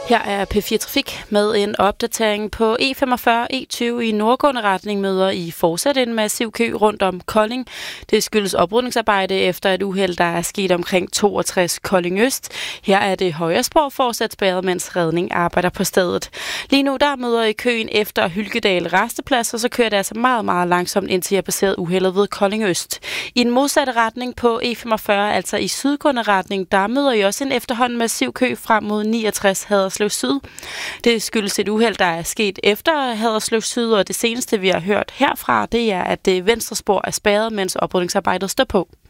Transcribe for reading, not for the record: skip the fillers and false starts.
Her er P4 Trafik med en opdatering på E45 E20 i nordgående retning møder i fortsat en massiv kø rundt om Kolding. Det skyldes oprydningsarbejde efter et uheld, der er sket omkring 62 Kolding Øst. Her er det højre spor fortsat spærret, mens redning arbejder på stedet. Lige nu der møder I køen efter Hylkedal Rasteplads, og så kører det altså meget, meget langsomt, indtil jeg passerer uheldet ved Kolding Øst. I den modsatte retning på E45, altså i sydgående retning, der møder I også en efterhånden massiv kø frem mod 69 Haderslev Syd. Det skyldes et uheld, der er sket efter Haderslev Syd, og det seneste, vi har hørt herfra, det er, at det venstre spor er spærret, mens oprydningsarbejdet står på.